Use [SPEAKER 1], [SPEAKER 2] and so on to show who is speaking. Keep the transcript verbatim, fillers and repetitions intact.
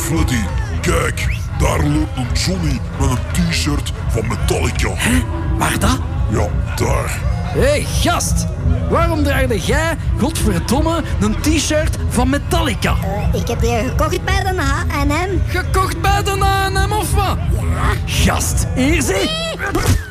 [SPEAKER 1] Freddy, kijk, daar loopt een Johnny met een t-shirt van Metallica.
[SPEAKER 2] Hè? Waar dat?
[SPEAKER 1] Ja, daar.
[SPEAKER 2] Hé, hey, gast. Waarom draagde jij, godverdomme, een t-shirt van Metallica?
[SPEAKER 3] Uh, ik heb die gekocht bij de H en M.
[SPEAKER 2] Gekocht bij de H en M of wat?
[SPEAKER 3] Ja.
[SPEAKER 2] Gast, hier zie.